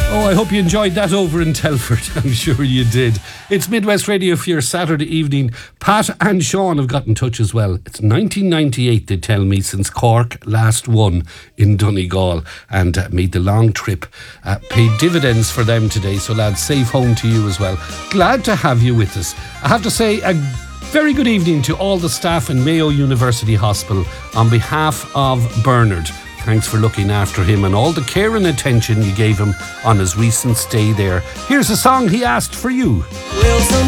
Oh, I hope you enjoyed that over in Telford. I'm sure you did. It's Midwest Radio for your Saturday evening. Pat and Sean have got in touch as well. It's 1998, they tell me, since Cork last won in Donegal and made the long trip. Paid dividends for them today, so lads, safe home to you as well. Glad to have you with us. I have to say a very good evening to all the staff in Mayo University Hospital on behalf of Bernard. Thanks for looking after him and all the care and attention you gave him on his recent stay there. Here's a song he asked for you.